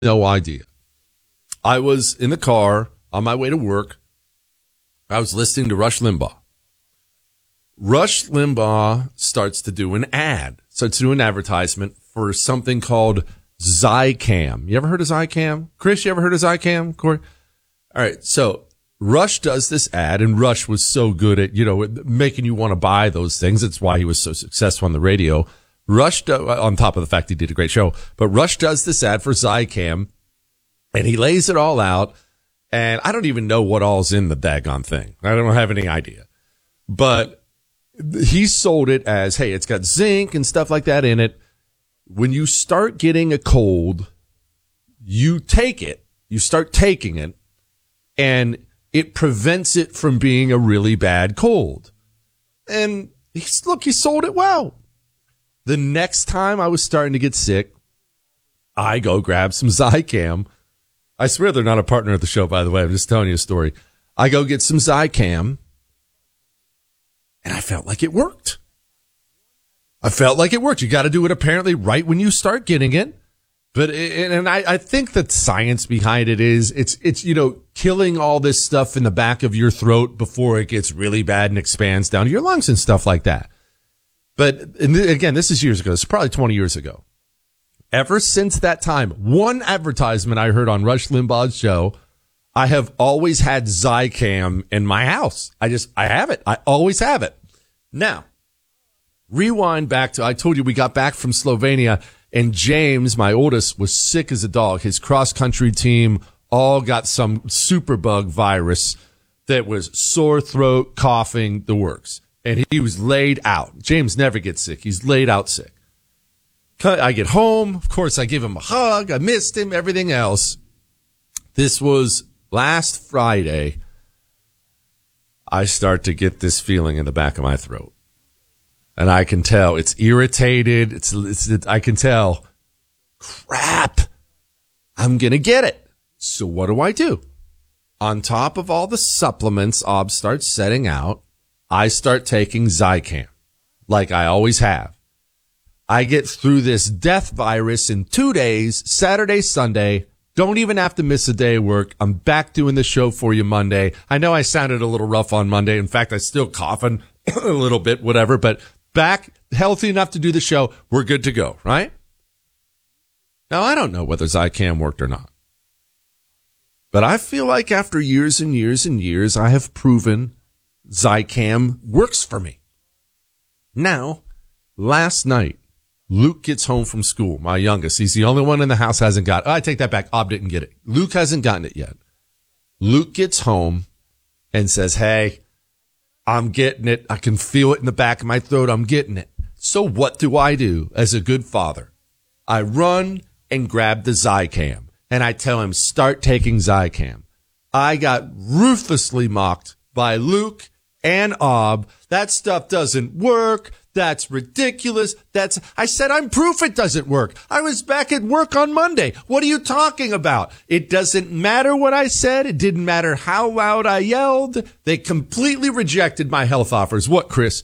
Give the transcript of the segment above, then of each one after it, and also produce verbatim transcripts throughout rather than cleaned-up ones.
no idea. I was in the car on my way to work. I was listening to Rush Limbaugh. Rush Limbaugh starts to do an ad, starts to do an advertisement for something called Zicam. You ever heard of Zicam? Chris, you ever heard of Zicam? Corey? All right, so Rush does this ad, and Rush was so good at, you know, making you want to buy those things. That's why he was so successful on the radio. Rush, do, on top of the fact he did a great show, but Rush does this ad for Zicam, and he lays it all out, and I don't even know what all's in the daggone thing. I don't have any idea. But he sold it as, hey, it's got zinc and stuff like that in it. When you start getting a cold, you take it, you start taking it, and it prevents it from being a really bad cold. And he's, look, he sold it well. The next time I was starting to get sick, I go grab some Zicam. I swear they're not a partner of the show, by the way. I'm just telling you a story. I go get some Zicam, and I felt like it worked. I felt like it worked. You got to do it apparently right when you start getting it. But, it, and I, I think the science behind it is it's, it's, you know, killing all this stuff in the back of your throat before it gets really bad and expands down to your lungs and stuff like that. But and th- again, this is years ago. It's probably twenty years ago. Ever since that time, one advertisement I heard on Rush Limbaugh's show, I have always had Zicam in my house. I just, I have it. I always have it. Now, rewind back to, I told you we got back from Slovenia, and James, my oldest, was sick as a dog. His cross-country team all got some superbug virus that was sore throat, coughing, the works. And he was laid out. James never gets sick. He's laid out sick. I get home. Of course, I give him a hug. I missed him, everything else. This was last Friday. I start to get this feeling in the back of my throat. And I can tell it's irritated. It's, it's, it, I can tell, crap, I'm going to get it. So what do I do? On top of all the supplements Ob starts setting out, I start taking Zicam, like I always have. I get through this death virus in two days, Saturday, Sunday. Don't even have to miss a day of work. I'm back doing the show for you Monday. I know I sounded a little rough on Monday. In fact, I still coughing a little bit, whatever, but back healthy enough to do the show. We're good to go, right? Now, I don't know whether Zicam worked or not, but I feel like after years and years and years, I have proven Zicam works for me. Now, last night, Luke gets home from school, my youngest. He's the only one in the house hasn't got it. Oh, I take that back. Ob didn't get it. Luke hasn't gotten it yet. Luke gets home and says, hey, I'm getting it. I can feel it in the back of my throat. I'm getting it. So what do I do as a good father? I run and grab the Zicam, and I tell him, start taking Zicam. I got ruthlessly mocked by Luke and Ob. That stuff doesn't work. That's ridiculous. That's, I said, I'm proof it doesn't work. I was back at work on Monday. What are you talking about? It doesn't matter what I said. It didn't matter how loud I yelled. They completely rejected my health offers. What, Chris?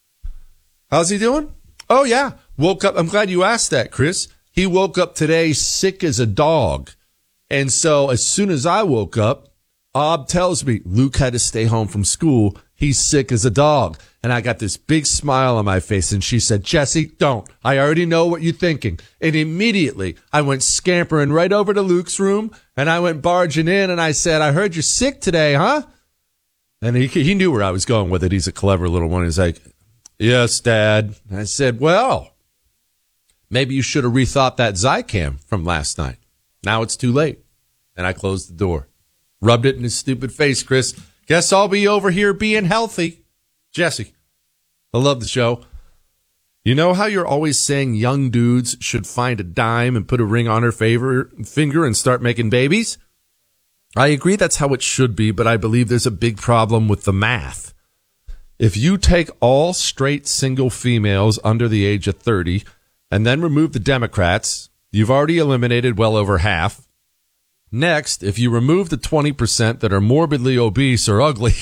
How's he doing? Oh, yeah. Woke up. I'm glad you asked that, Chris. He woke up today sick as a dog. And so as soon as I woke up, Ob tells me Luke had to stay home from school. He's sick as a dog. And I got this big smile on my face, and she said, Jesse, don't. I already know what you're thinking. And immediately I went scampering right over to Luke's room, and I went barging in, and I said, I heard you're sick today, huh? And he he knew where I was going with it. He's a clever little one. He's like, yes, Dad. And I said, well, maybe you should have rethought that Zicam from last night. Now it's too late. And I closed the door. Rubbed it in his stupid face, Chris. Guess I'll be over here being healthy. Jesse, I love the show. You know how you're always saying young dudes should find a dime and put a ring on her favor, finger and start making babies? I agree that's how it should be, but I believe there's a big problem with the math. If you take all straight single females under the age of thirty and then remove the Democrats, you've already eliminated well over half. Next, if you remove the twenty percent that are morbidly obese or ugly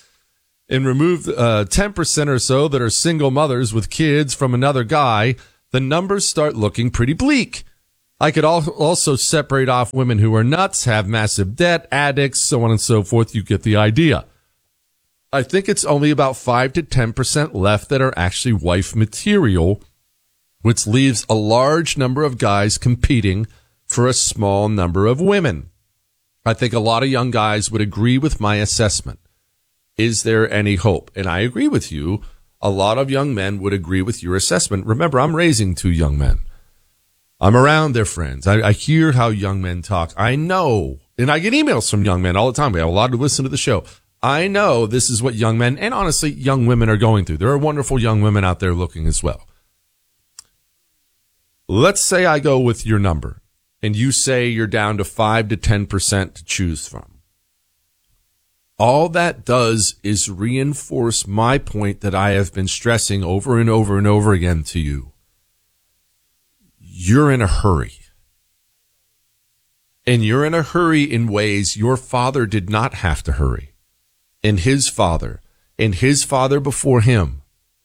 and remove uh, ten percent or so that are single mothers with kids from another guy, the numbers start looking pretty bleak. I could also separate off women who are nuts, have massive debt, addicts, so on and so forth. You get the idea. I think it's only about five to ten percent left that are actually wife material, which leaves a large number of guys competing for a small number of women. I think a lot of young guys would agree with my assessment. Is there any hope? And I agree with you. A lot of young men would agree with your assessment. Remember, I'm raising two young men. I'm around their friends. I, I hear how young men talk. I know, and I get emails from young men all the time. We have a lot to listen to the show. I know this is what young men, and honestly, young women are going through. There are wonderful young women out there looking as well. Let's say I go with your number, and you say you're down to five to ten percent to choose from. All that does is reinforce my point that I have been stressing over and over and over again to you. You're in a hurry. And you're in a hurry in ways your father did not have to hurry. And his father, and his father before him.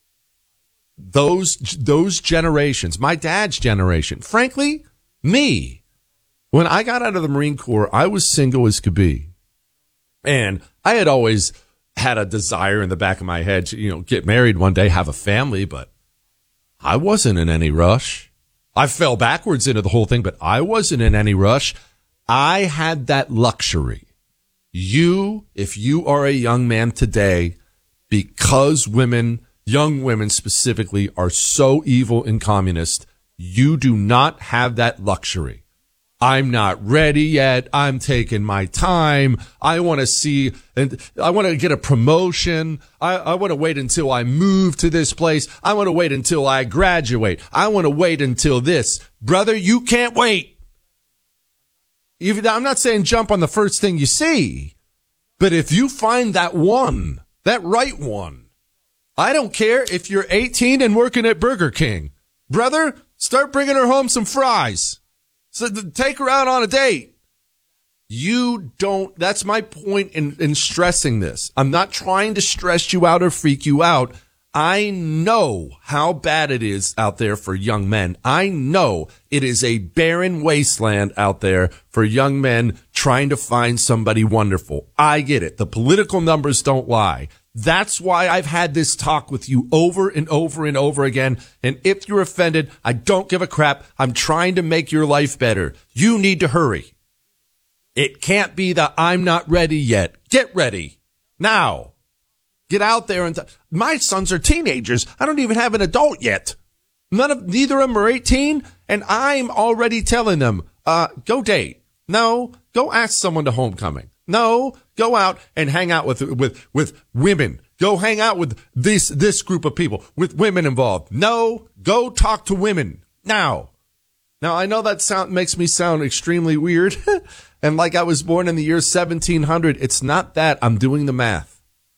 Those, those generations, my dad's generation, frankly, me. When I got out of the Marine Corps, I was single as could be. And I had always had a desire in the back of my head to, you know, get married one day, have a family, but I wasn't in any rush. I fell backwards into the whole thing, but I wasn't in any rush. I had that luxury. You, if you are a young man today, because women, young women specifically, are so evil and communist, you do not have that luxury. I'm not ready yet. I'm taking my time. I want to see, and I want to get a promotion. I, I want to wait until I move to this place. I want to wait until I graduate. I want to wait until this. Brother, you can't wait. Even, I'm not saying jump on the first thing you see, but if you find that one, that right one, I don't care if you're eighteen and working at Burger King. Brother, start bringing her home some fries. So take her out on a date. You don't, that's my point in, in stressing this. I'm not trying to stress you out or freak you out. I know how bad it is out there for young men. I know it is a barren wasteland out there for young men trying to find somebody wonderful. I get it. The political numbers don't lie. That's why I've had this talk with you over and over and over again. And if you're offended, I don't give a crap. I'm trying to make your life better. You need to hurry. It can't be that I'm not ready yet. Get ready now. Get out there and t- my sons are teenagers. I don't even have an adult yet. None of neither of them are eighteen, and I'm already telling them, uh, go date. No, go ask someone to homecoming. No, go out and hang out with with with women. Go hang out with this this group of people with women involved. No, go talk to women now. Now I know that sound makes me sound extremely weird, and like I was born in the year seventeen hundred. It's not that. I'm doing the math.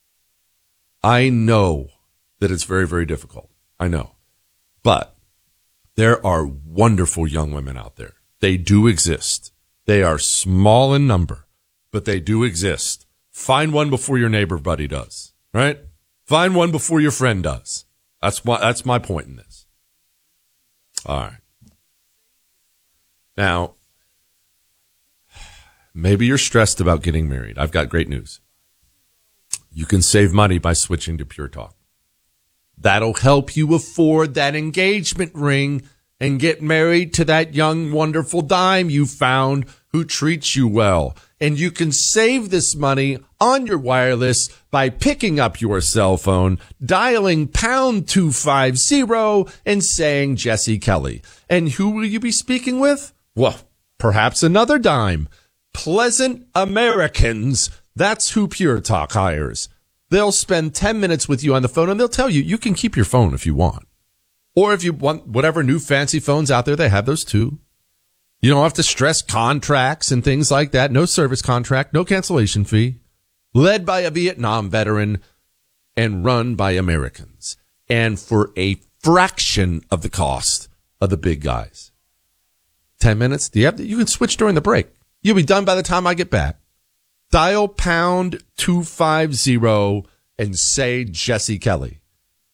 I know that it's very, very difficult. I know. But there are wonderful young women out there. They do exist. They are small in number, but they do exist. Find one before your neighbor buddy does, right? Find one before your friend does. That's my, that's my point in this. All right. Now, maybe you're stressed about getting married. I've got great news. You can save money by switching to Pure Talk. That'll help you afford that engagement ring and get married to that young, wonderful dime you found who treats you well. And you can save this money on your wireless by picking up your cell phone, dialing pound two five zero and saying Jesse Kelly. And who will you be speaking with? Well, perhaps another dime. Pleasant Americans. That's who Pure Talk hires. They'll spend ten minutes with you on the phone, and they'll tell you you can keep your phone if you want. Or if you want whatever new fancy phones out there, they have those too. You don't have to stress contracts and things like that. No service contract, no cancellation fee. Led by a Vietnam veteran and run by Americans. And for a fraction of the cost of the big guys. ten minutes, do you, have to, you can switch during the break. You'll be done by the time I get back. Dial pound two five zero and say Jesse Kelly.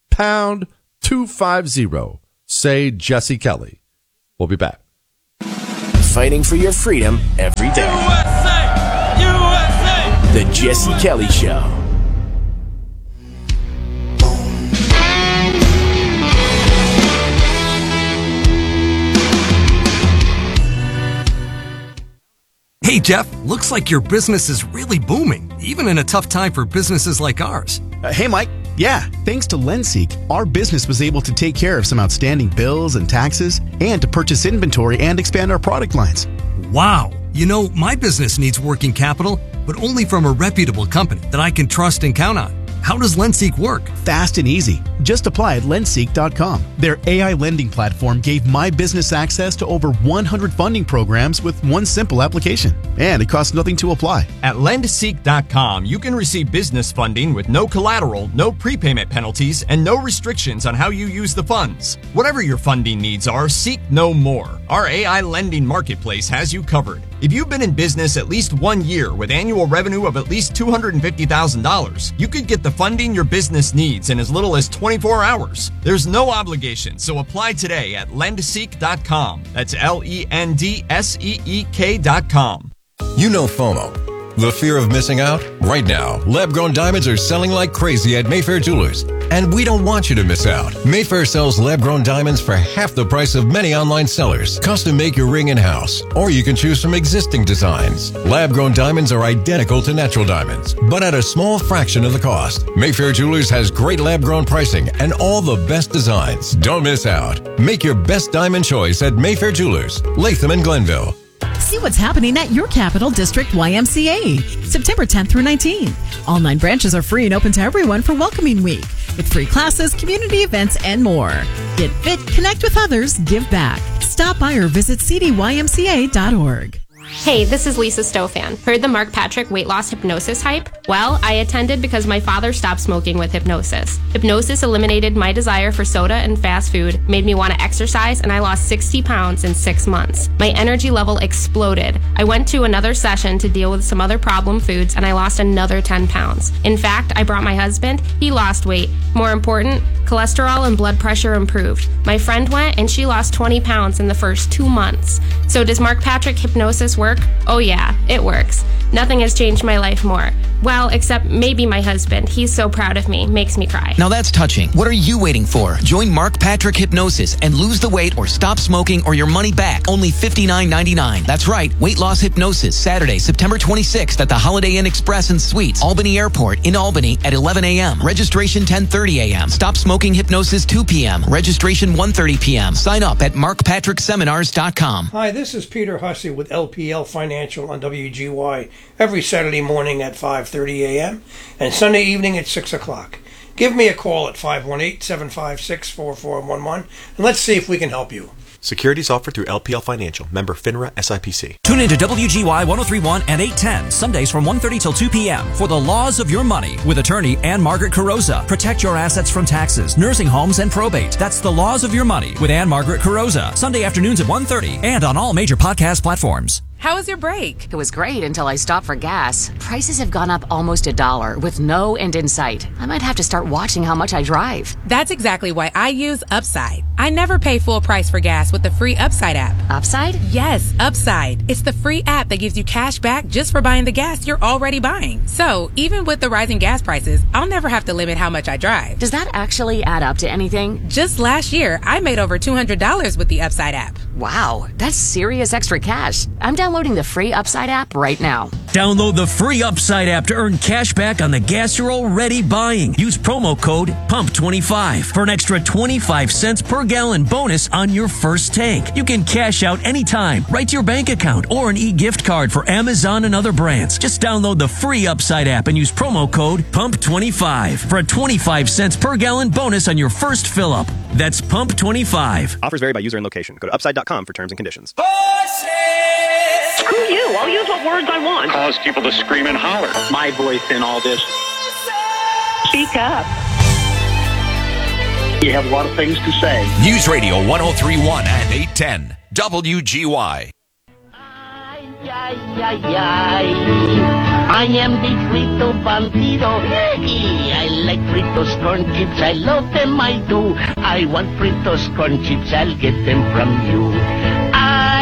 Pound two five zero. Say Jesse Kelly. We'll be back. fighting for your freedom every day. U S A! U S A! The Jesse Kelly Show. Hey, Jeff, looks like your business is really booming, even in a tough time for businesses like ours. Uh, hey, Mike. Yeah, thanks to LendSeek, our business was able to take care of some outstanding bills and taxes and to purchase inventory and expand our product lines. Wow. You know, my business needs working capital, but only from a reputable company that I can trust and count on. How does LendSeek work? Fast and easy. Just apply at lendseek dot com. Their A I lending platform gave my business access to over one hundred funding programs with one simple application. And it costs nothing to apply. At lendseek dot com, you can receive business funding with no collateral, no prepayment penalties, and no restrictions on how you use the funds. Whatever your funding needs are, seek no more. Our A I lending marketplace has you covered. If you've been in business at least one year with annual revenue of at least two hundred fifty thousand dollars, you could get the funding your business needs in as little as twenty-four hours. There's no obligation, so apply today at lendseek dot com. That's L E N D S E E K dot com. You know FOMO, the fear of missing out? Right now, lab-grown diamonds are selling like crazy at Mayfair Jewelers. And we don't want you to miss out. Mayfair sells lab-grown diamonds for half the price of many online sellers. Custom make your ring in-house, or you can choose from existing designs. Lab-grown diamonds are identical to natural diamonds, but at a small fraction of the cost. Mayfair Jewelers has great lab-grown pricing and all the best designs. Don't miss out. Make your best diamond choice at Mayfair Jewelers, Latham and Glenville. See what's happening at your Capital District Y M C A, September tenth through nineteenth. All nine branches are free and open to everyone for Welcoming Week, with free classes, community events, and more. Get fit, connect with others, give back. Stop by or visit c d y m c a dot org. Hey, this is Lisa Stofan. Heard the Mark Patrick weight loss hypnosis hype? Well, I attended because my father stopped smoking with hypnosis. Hypnosis eliminated my desire for soda and fast food, made me want to exercise, and I lost sixty pounds in six months. My energy level exploded. I went to another session to deal with some other problem foods, and I lost another ten pounds. In fact, I brought my husband. He lost weight. More important, cholesterol and blood pressure improved. My friend went, and she lost twenty pounds in the first two months. So does Mark Patrick hypnosis work? Oh yeah, it works. Nothing has changed my life more. Well, except maybe my husband. He's so proud of me. Makes me cry. Now that's touching. What are you waiting for? Join Mark Patrick Hypnosis and lose the weight or stop smoking or your money back. Only fifty-nine ninety-nine. That's right. Weight Loss Hypnosis, Saturday, September twenty-sixth at the Holiday Inn Express and Suites, Albany Airport in Albany at eleven a.m. Registration ten thirty a.m. Stop Smoking Hypnosis two p.m. Registration one thirty p.m. Sign up at mark patrick seminars dot com. Hi, this is Peter Hussey with L P L Financial on W G Y every Saturday morning at five thirty a.m. and Sunday evening at six o'clock. Give me a call at five one eight, seven five six, four four one one and let's see if we can help you. Securities offered through L P L Financial, member FINRA S I P C. Tune in to W G Y one oh three point one and eight ten, Sundays from one thirty till two p.m. for The Laws of Your Money with attorney Ann Margaret Carrozza. Protect your assets from taxes, nursing homes, and probate. That's The Laws of Your Money with Ann Margaret Carrozza. Sunday afternoons at one thirty and on all major podcast platforms. How was your break? It was great until I stopped for gas. Prices have gone up almost a dollar with no end in sight. I might have to start watching how much I drive. That's exactly why I use Upside. I never pay full price for gas with the free Upside app. Upside? Yes, Upside. It's the free app that gives you cash back just for buying the gas you're already buying. So, even with the rising gas prices, I'll never have to limit how much I drive. Does that actually add up to anything? Just last year, I made over two hundred dollars with the Upside app. Wow, that's serious extra cash. I'm downloading the free Upside app right now. Download the free Upside app to earn cash back on the gas you're already buying. Use promo code P U M P twenty-five for an extra twenty-five cents per gallon bonus on your first tank. You can cash out anytime, right to your bank account, or an e-gift card for Amazon and other brands. Just download the free Upside app and use promo code P U M P twenty-five for a twenty-five cents per gallon bonus on your first fill-up. That's P U M P twenty-five. Offers vary by user and location. Go to upside dot com for terms and conditions. Screw you. I'll use what words I want. Cause people to scream and holler. My voice in all this. Speak up. You have a lot of things to say. News Radio one oh three point one and eight ten W G Y. Ay, ay, ay, ay. I am the Frito Bandido. I like Fritos corn chips. I love them, I do. I want Fritos corn chips. I'll get them from you. Ay,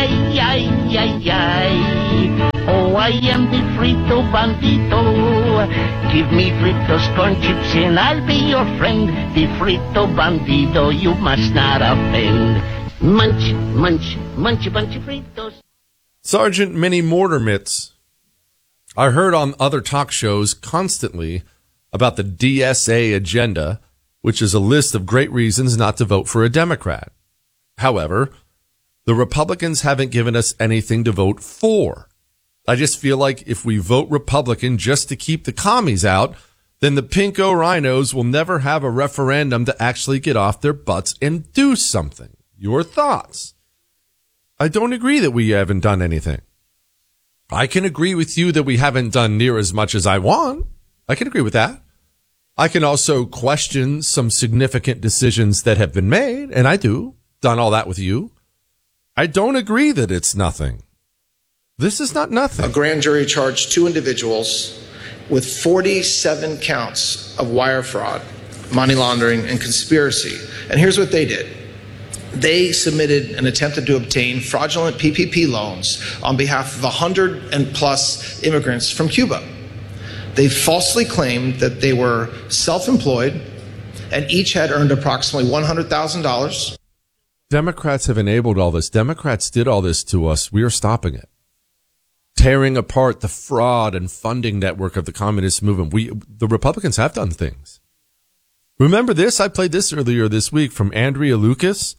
ay, ay, ay, ay. Oh, I am the Frito Bandito. Give me Fritos corn chips and I'll be your friend. The Frito Bandito, you must not offend. Munch, munch, munch a bunch of Fritos. Sergeant Minnie Mortermitz. I heard on other talk shows constantly about the D S A agenda, which is a list of great reasons not to vote for a Democrat. However, the Republicans haven't given us anything to vote for. I just feel like if we vote Republican just to keep the commies out, then the pinko rhinos will never have a referendum to actually get off their butts and do something. Your thoughts? I don't agree that we haven't done anything. I can agree with you that we haven't done near as much as I want. I can agree with that. I can also question some significant decisions that have been made, and I do. Done all that with you. I don't agree that it's nothing. This is not nothing. A grand jury charged two individuals with forty-seven counts of wire fraud, money laundering, and conspiracy. And here's what they did. They submitted and attempted to obtain fraudulent P P P loans on behalf of one hundred and plus immigrants from Cuba. They falsely claimed that they were self-employed and each had earned approximately one hundred thousand dollars. Democrats have enabled all this. Democrats did all this to us. We are stopping it. Tearing apart the fraud and funding network of the communist movement. We, the Republicans have done things. Remember this? I played this earlier this week from Andrea Lucas.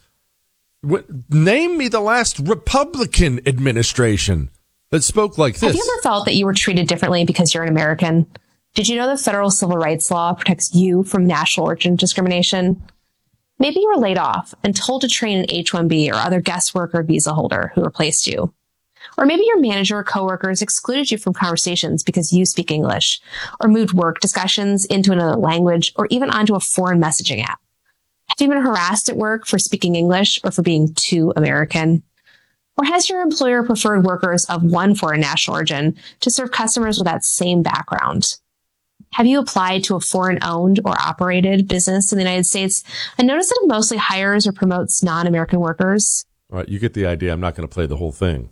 Name me the last Republican administration that spoke like this. Have you ever felt that you were treated differently because you're an American? Did you know the federal civil rights law protects you from national origin discrimination? Maybe you were laid off and told to train an H one B or other guest worker visa holder who replaced you. Or maybe your manager or coworkers excluded you from conversations because you speak English, or moved work discussions into another language, or even onto a foreign messaging app. Have you been harassed at work for speaking English or for being too American? Or has your employer preferred workers of one foreign national origin to serve customers with that same background? Have you applied to a foreign-owned or operated business in the United States and noticed that it mostly hires or promotes non-American workers? All right, you get the idea. I'm not going to play the whole thing.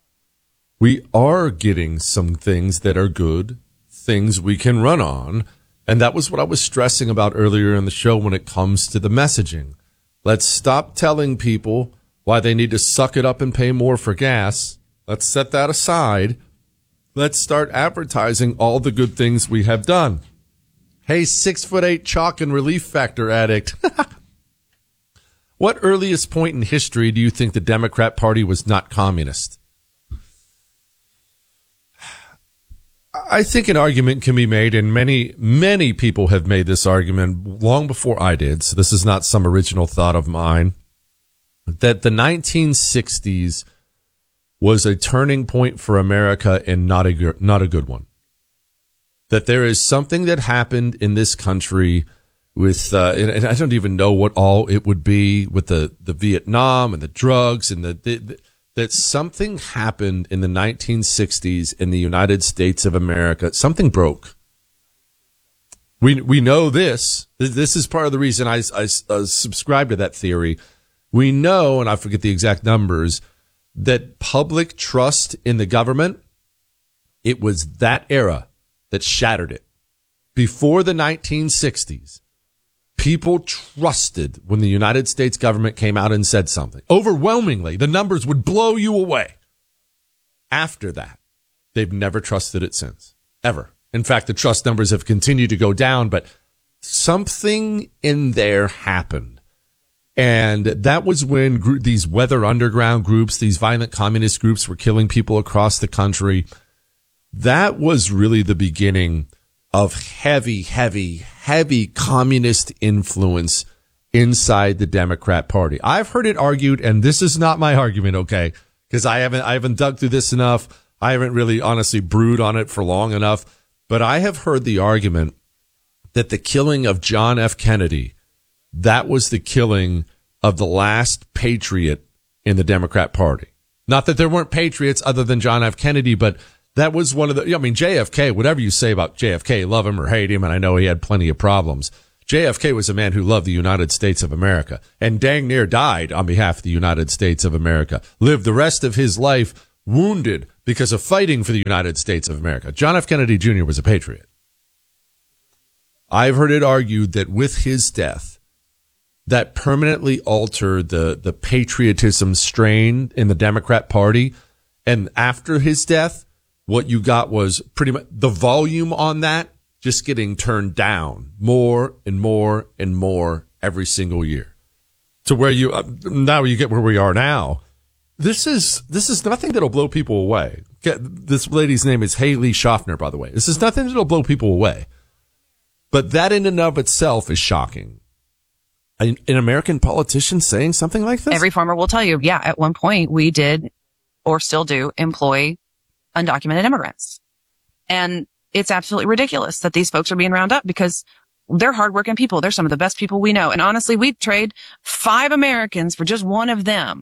We are getting some things that are good, things we can run on. And that was what I was stressing about earlier in the show when it comes to the messaging. Let's stop telling people why they need to suck it up and pay more for gas. Let's set that aside. Let's start advertising all the good things we have done. Hey, six foot eight chalk and relief factor addict. What earliest point in history do you think the Democrat Party was not communist? I think an argument can be made, and many, many people have made this argument long before I did, so this is not some original thought of mine, that the nineteen sixties was a turning point for America and not a, not a good one. That there is something that happened in this country with, uh, and I don't even know what all it would be, with the, the Vietnam and the drugs and the, the, the that something happened in the nineteen sixties in the United States of America. Something broke. We we know this. This is part of the reason I, I, I subscribe to that theory. We know, and I forget the exact numbers, that public trust in the government, it was that era that shattered it. Before the nineteen sixties, people trusted when the United States government came out and said something. Overwhelmingly, the numbers would blow you away. After that, they've never trusted it since. Ever. In fact, the trust numbers have continued to go down, but something in there happened. And that was when gr- these weather underground groups, these violent communist groups were killing people across the country. That was really the beginning of heavy, heavy, heavy communist influence inside the Democrat Party. I've heard it argued, and this is not my argument, okay? Because I haven't, I haven't dug through this enough. I haven't really honestly brewed on it for long enough. But I have heard the argument that the killing of John F. Kennedy, that was the killing of the last patriot in the Democrat Party. Not that there weren't patriots other than John F. Kennedy, but that was one of the, I mean, J F K, whatever you say about J F K, love him or hate him, and I know he had plenty of problems. J F K was a man who loved the United States of America and dang near died on behalf of the United States of America, lived the rest of his life wounded because of fighting for the United States of America. John F. Kennedy Junior was a patriot. I've heard it argued that with his death, that permanently altered the, the patriotism strain in the Democrat Party. And after his death, what you got was pretty much the volume on that just getting turned down more and more and more every single year, to where you uh, now you get where we are now. This is this is nothing that'll blow people away. This lady's name is Haley Schaffner, by the way. This is nothing that'll blow people away. But that in and of itself is shocking. An, an American politician saying something like this? Every farmer will tell you, yeah, at one point we did or still do employ undocumented immigrants. And it's absolutely ridiculous that these folks are being rounded up because they're hardworking people. They're some of the best people we know. And honestly, we'd trade five Americans for just one of them.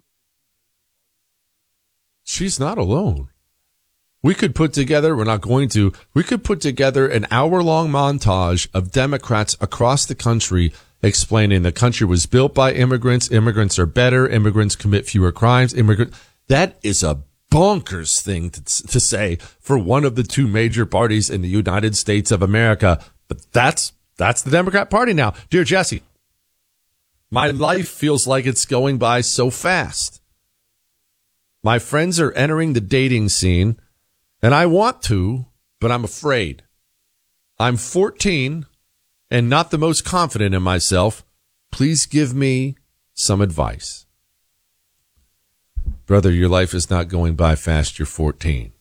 She's not alone. We could put together, we're not going to, we could put together an hour-long montage of Democrats across the country explaining the country was built by immigrants, immigrants are better, immigrants commit fewer crimes, immigrant. That is a bonkers thing to, to say for one of the two major parties in the United States of America. But that's, that's the Democrat Party now. Dear Jesse, my life feels like it's going by so fast. My friends are entering the dating scene, and I want to, but I'm afraid. I'm fourteen and not the most confident in myself. Please give me some advice. Brother, your life is not going by fast. You're fourteen.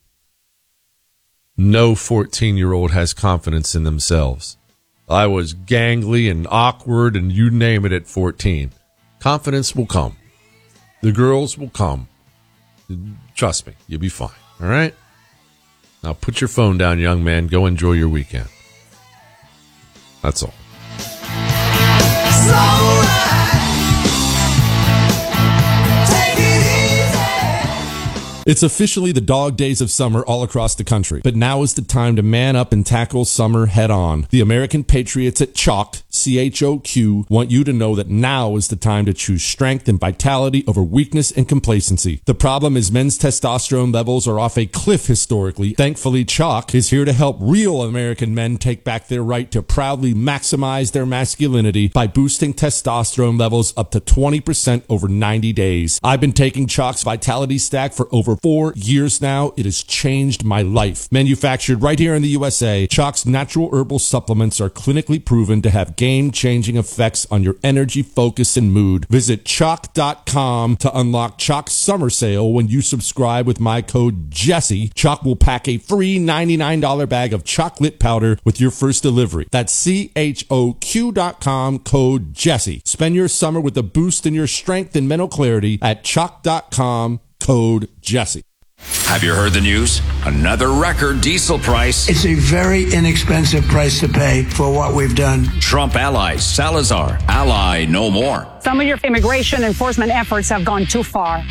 No fourteen-year-old has confidence in themselves. I was gangly and awkward and you name it at fourteen. Confidence will come. The girls will come. Trust me, you'll be fine. All right? Now put your phone down, young man. Go enjoy your weekend. That's all. It's officially the dog days of summer all across the country, but now is the time to man up and tackle summer head on. The American Patriots at Chalk, C H O Q, want you to know that now is the time to choose strength and vitality over weakness and complacency. The problem is men's testosterone levels are off a cliff historically. Thankfully, Chalk is here to help real American men take back their right to proudly maximize their masculinity by boosting testosterone levels up to twenty percent over ninety days. I've been taking Chalk's Vitality Stack for over four years now. It has changed my life. Manufactured right here in the U S A, Chalk's natural herbal supplements are clinically proven to have game-changing effects on your energy, focus, and mood. Visit chalk dot com to unlock Chalk's summer sale. When you subscribe with my code Jesse, Chalk will pack a free ninety-nine dollars bag of chocolate powder with your first delivery. That's C H O Q dot com, code Jesse. Spend your summer with a boost in your strength and mental clarity at chalk dot com, code Jesse. Have you heard the news? Another record diesel price. It's a very inexpensive price to pay for what we've done. Trump allies, Salazar, ally no more. Some of your immigration enforcement efforts have gone too far.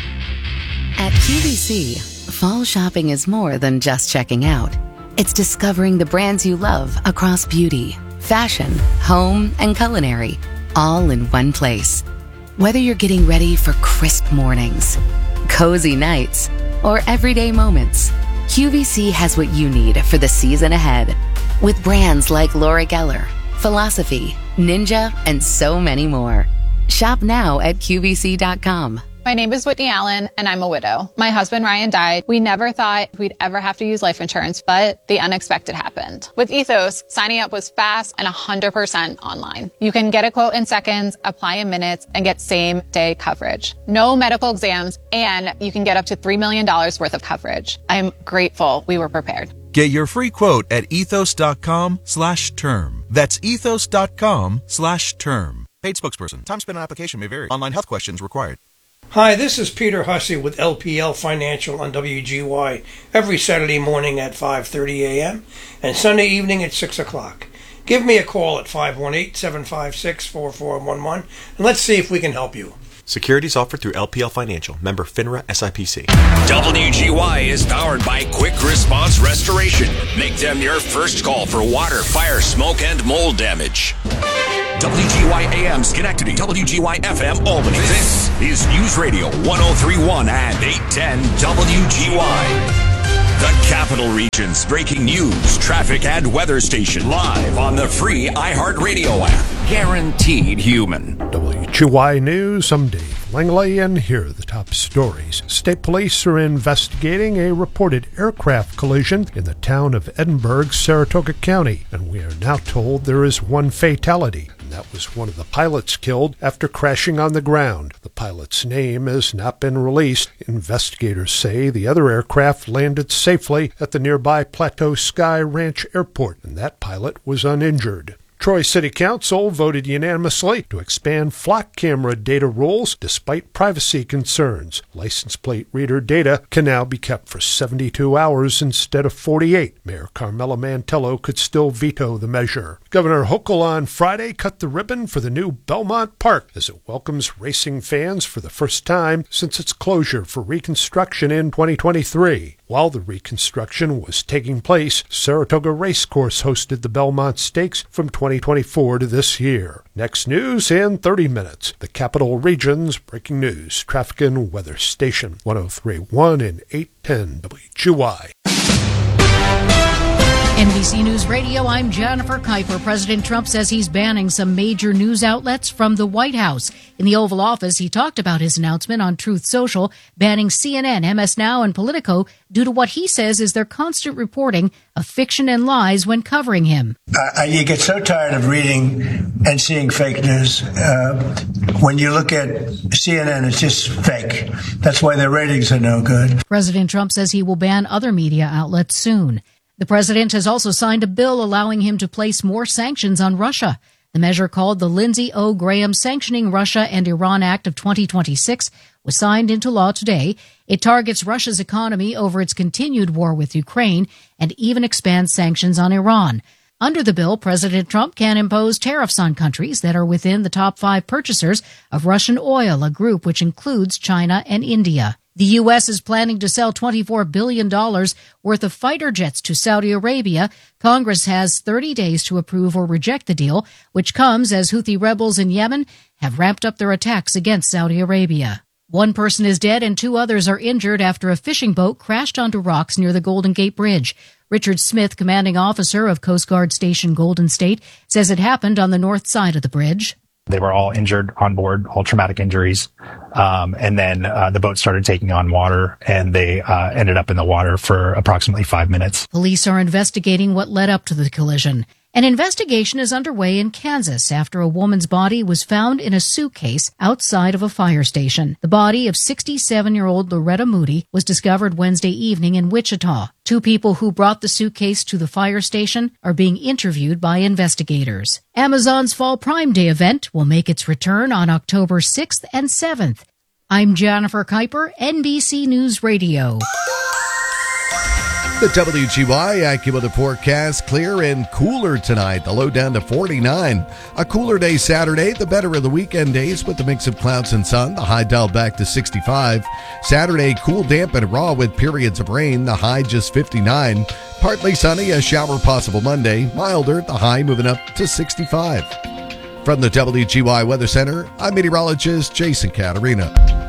At Q V C, fall shopping is more than just checking out. It's discovering the brands you love across beauty, fashion, home, and culinary, all in one place. Whether you're getting ready for crisp mornings, cozy nights, or everyday moments, Q V C has what you need for the season ahead. With brands like Laura Geller, Philosophy, Ninja, and so many more. Shop now at Q V C dot com. My name is Whitney Allen, and I'm a widow. My husband, Ryan, died. We never thought we'd ever have to use life insurance, but the unexpected happened. With Ethos, signing up was fast and one hundred percent online. You can get a quote in seconds, apply in minutes, and get same-day coverage. No medical exams, and you can get up to three million dollars worth of coverage. I'm grateful we were prepared. Get your free quote at ethos dot com slash term. That's ethos dot com slash term. Paid spokesperson. Time spent on application may vary. Online health questions required. Hi, this is Peter Hussey with L P L Financial on W G Y every Saturday morning at five thirty a.m. and Sunday evening at six o'clock. Give me a call at five one eight, seven five six, four four one one and let's see if we can help you. Securities offered through L P L Financial, member FINRA S I P C. W G Y is powered by Quick Response Restoration. Make them your first call for water, fire, smoke, and mold damage. W G Y A M Schenectady, W G Y F M Albany. This is News Radio one oh three point one and eight ten W G Y. The Capital Region's breaking news, traffic, and weather station live on the free iHeartRadio app. Guaranteed human. W G Y News, I'm Dave Langley, and here are the top stories. State police are investigating a reported aircraft collision in the town of Edinburgh, Saratoga County, and we are now told there is one fatality. That was one of the pilots killed after crashing on the ground. The pilot's name has not been released. Investigators say the other aircraft landed safely at the nearby Plateau Sky Ranch Airport, and that pilot was uninjured. Troy City Council voted unanimously to expand flock camera data rules despite privacy concerns. License plate reader data can now be kept for seventy-two hours instead of forty-eight. Mayor Carmela Mantello could still veto the measure. Governor Hochul on Friday cut the ribbon for the new Belmont Park as it welcomes racing fans for the first time since its closure for reconstruction in twenty twenty-three. While the reconstruction was taking place, Saratoga Racecourse hosted the Belmont Stakes from twenty twenty-four to this year. Next news in thirty minutes. The Capital Region's breaking news, traffic and weather station, one oh three point one and eight ten W G Y. N B C News Radio, I'm Jennifer Kuiper. President Trump says he's banning some major news outlets from the White House. In the Oval Office, he talked about his announcement on Truth Social, banning C N N, M S Now, and Politico due to what he says is their constant reporting of fiction and lies when covering him. Uh, you get so tired of reading and seeing fake news. Uh, when you look at C N N, it's just fake. That's why their ratings are no good. President Trump says he will ban other media outlets soon. The president has also signed a bill allowing him to place more sanctions on Russia. The measure, called the Lindsey O. Graham Sanctioning Russia and Iran Act of twenty twenty-six, was signed into law today. It targets Russia's economy over its continued war with Ukraine and even expands sanctions on Iran. Under the bill, President Trump can impose tariffs on countries that are within the top five purchasers of Russian oil, a group which includes China and India. The U S is planning to sell twenty-four billion dollars worth of fighter jets to Saudi Arabia. Congress has thirty days to approve or reject the deal, which comes as Houthi rebels in Yemen have ramped up their attacks against Saudi Arabia. One person is dead and two others are injured after a fishing boat crashed onto rocks near the Golden Gate Bridge. Richard Smith, commanding officer of Coast Guard Station Golden State, says it happened on the north side of the bridge. They were all injured on board, all traumatic injuries. Um, and then uh, the boat started taking on water, and they uh, ended up in the water for approximately five minutes. Police are investigating what led up to the collision. An investigation is underway in Kansas after a woman's body was found in a suitcase outside of a fire station. The body of sixty-seven-year-old Loretta Moody was discovered Wednesday evening in Wichita. Two people who brought the suitcase to the fire station are being interviewed by investigators. Amazon's Fall Prime Day event will make its return on October sixth and seventh. I'm Jennifer Kuiper, N B C News Radio. The W G Y AccuWeather forecast, clear and cooler tonight. The low down to forty-nine. A cooler day Saturday, the better of the weekend days with the mix of clouds and sun. The high dialed back to sixty-five. Saturday, cool, damp, and raw with periods of rain. The high just fifty-nine. Partly sunny, a shower possible Monday. Milder, the high moving up to sixty-five. From the W G Y Weather Center, I'm meteorologist Jason Caterina.